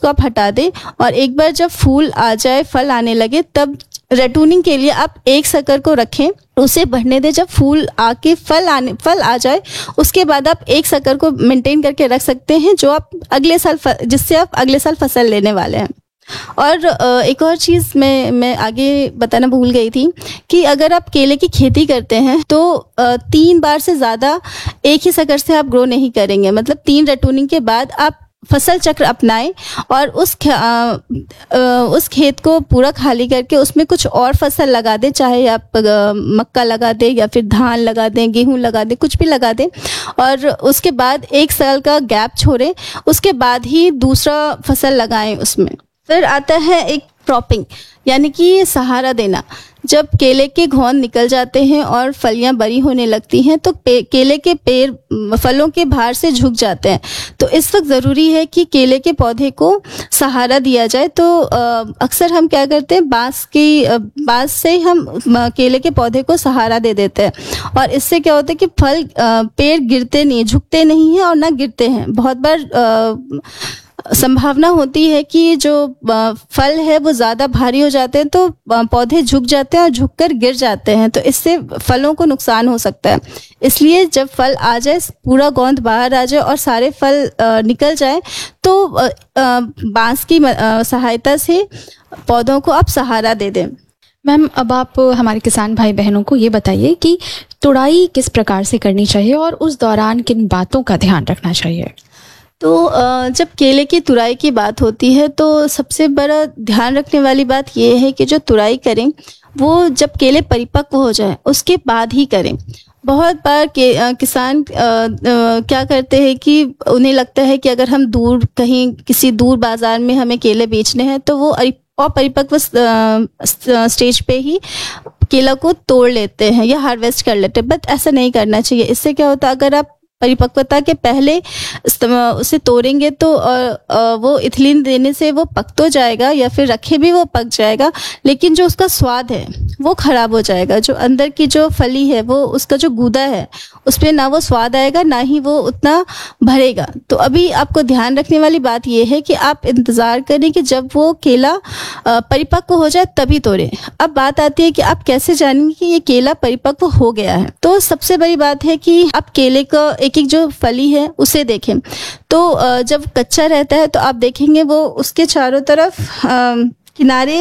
उसको आप हटा दें और एक बार जब फूल आ जाए, फल आने लगे, तब रेटूनिंग के लिए आप एक शक्कर को रखें, उसे बढ़ने दें। जब फूल आके फल आ जाए, उसके बाद आप एक शक्कर को मेंटेन करके रख सकते हैं, जो आप जिससे आप अगले साल फसल लेने वाले हैं। और एक और चीज़ मैं आगे बताना भूल गई थी कि अगर आप केले की खेती करते हैं तो 3 बार से ज़्यादा एक ही शक्कर से आप ग्रो नहीं करेंगे। मतलब 3 रेटूनिंग के बाद आप फसल चक्र अपनाएं और उस खेत को पूरा खाली करके उसमें कुछ और फसल लगा दें, चाहे आप मक्का लगा दें या फिर धान लगा दें, गेहूं लगा दें, कुछ भी लगा दें। और उसके बाद 1 साल का गैप छोड़ें, उसके बाद ही दूसरा फसल लगाएं उसमें। फिर आता है एक क्रॉपिंग, यानी कि सहारा देना। जब केले के घौंद निकल जाते हैं और फलियां बड़ी होने लगती हैं तो केले के पेड़ फलों के भार से झुक जाते हैं। तो इस वक्त ज़रूरी है कि केले के पौधे को सहारा दिया जाए। तो अक्सर हम क्या करते हैं, बांस से हम केले के पौधे को सहारा दे देते हैं, और इससे क्या होता है कि पेड़ गिरते नहीं, झुकते नहीं हैं और ना गिरते हैं। बहुत बार संभावना होती है कि जो फल है वो ज़्यादा भारी हो जाते हैं तो पौधे झुक जाते हैं और झुककर गिर जाते हैं, तो इससे फलों को नुकसान हो सकता है। इसलिए जब फल आ जाए, पूरा गोंद बाहर आ जाए और सारे फल निकल जाए, तो बांस की सहायता से पौधों को आप सहारा दे दें। मैम, अब आप हमारे किसान भाई बहनों को ये बताइए कि तुड़ाई किस प्रकार से करनी चाहिए और उस दौरान किन बातों का ध्यान रखना चाहिए? तो जब केले की तुराई की बात होती है तो सबसे बड़ा ध्यान रखने वाली बात यह है कि जो तुराई करें वो जब केले परिपक्व हो जाए उसके बाद ही करें। बहुत बार किसान क्या करते हैं कि उन्हें लगता है कि अगर हम किसी दूर बाजार में हमें केले बेचने हैं तो वो अपरिपक्व स्टेज पे ही केला को तोड़ लेते हैं या हार्वेस्ट कर लेते हैं, बट ऐसा नहीं करना चाहिए। इससे क्या होता है, अगर आप परिपक्वता के पहले उसे तोड़ेंगे तो वो इथिलीन देने से वो पक तो जाएगा या फिर रखे भी वो पक जाएगा, लेकिन जो उसका स्वाद है वो खराब हो जाएगा। जो अंदर की जो फली है, वो उसका जो गूदा है, उसमें ना वो स्वाद आएगा ना ही वो उतना भरेगा। तो अभी आपको ध्यान रखने वाली बात ये है कि आप इंतज़ार करें कि जब वो केला परिपक्व हो जाए तभी तोड़ें। अब बात आती है कि आप कैसे जानेंगे कि ये केला परिपक्व हो गया है। तो सबसे बड़ी बात है कि आप केले का एक जो फली है उसे देखें। तो जब कच्चा रहता है तो आप देखेंगे वो उसके चारों तरफ किनारे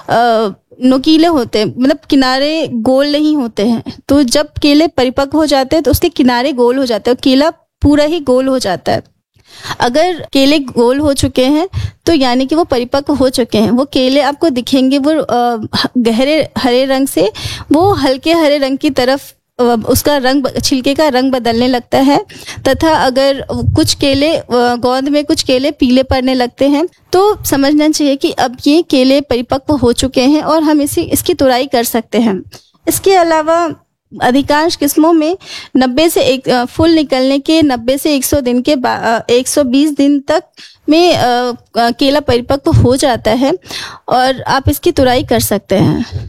नुकीले होते हैं, मतलब किनारे गोल नहीं होते हैं। तो जब केले परिपक्व हो जाते हैं तो उसके किनारे गोल हो जाते हैं, केला पूरा ही गोल हो जाता है। अगर केले गोल हो चुके हैं तो यानी कि वो परिपक्व हो चुके हैं। वो केले आपको दिखेंगे वो गहरे हरे रंग से वो हल्के हरे रंग की तरफ उसका रंग, छिलके का रंग बदलने लगता है। तथा अगर कुछ केले गोंद में कुछ केले पीले पड़ने लगते हैं तो समझना चाहिए कि अब ये केले परिपक्व हो चुके हैं और हम इसकी तुड़ाई कर सकते हैं। इसके अलावा अधिकांश किस्मों में 90 से फूल निकलने के 90 से 100 दिन के 120 दिन तक में केला परिपक्व हो जाता है और आप इसकी तुड़ाई कर सकते हैं।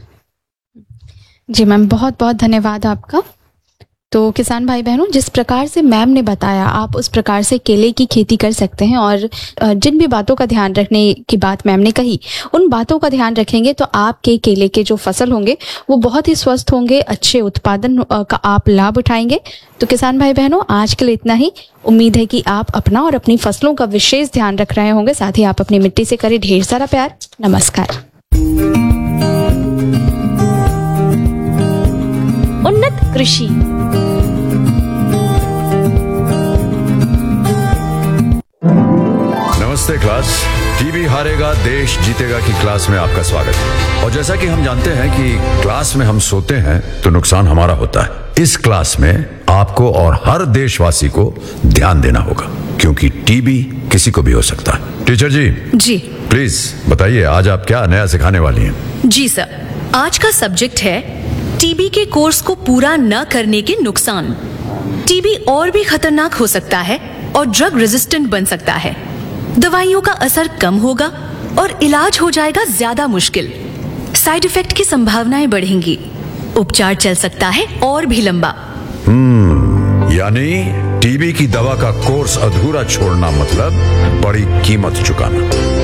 जी मैम, बहुत बहुत धन्यवाद आपका। तो किसान भाई बहनों, जिस प्रकार से मैम ने बताया आप उस प्रकार से केले की खेती कर सकते हैं, और जिन भी बातों का ध्यान रखने की बात मैम ने कही उन बातों का ध्यान रखेंगे तो आपके केले के जो फसल होंगे वो बहुत ही स्वस्थ होंगे, अच्छे उत्पादन का आप लाभ उठाएंगे। तो किसान भाई बहनों, आज के लिए इतना ही। उम्मीद है कि आप अपना और अपनी फसलों का विशेष ध्यान रख रहे होंगे, साथ ही आप अपनी मिट्टी से करें ढेर सारा प्यार। नमस्कार। उन्नत कृषि। नमस्ते क्लास। टीबी हारेगा देश जीतेगा की क्लास में आपका स्वागत है। और जैसा कि हम जानते हैं कि क्लास में हम सोते हैं तो नुकसान हमारा होता है। इस क्लास में आपको और हर देशवासी को ध्यान देना होगा, क्योंकि टीबी किसी को भी हो सकता है। Teacher ji. जी प्लीज बताइए, आज आप क्या नया सिखाने वाली हैं? जी सर, आज का सब्जेक्ट है टीबी के कोर्स को पूरा न करने के नुकसान। टीबी और भी खतरनाक हो सकता है और ड्रग रेजिस्टेंट बन सकता है। दवाइयों का असर कम होगा और इलाज हो जाएगा ज्यादा मुश्किल। साइड इफेक्ट की संभावनाएं बढ़ेंगी। उपचार चल सकता है और भी लंबा। यानी टीबी की दवा का कोर्स अधूरा छोड़ना मतलब बड़ी कीमत चुकाना।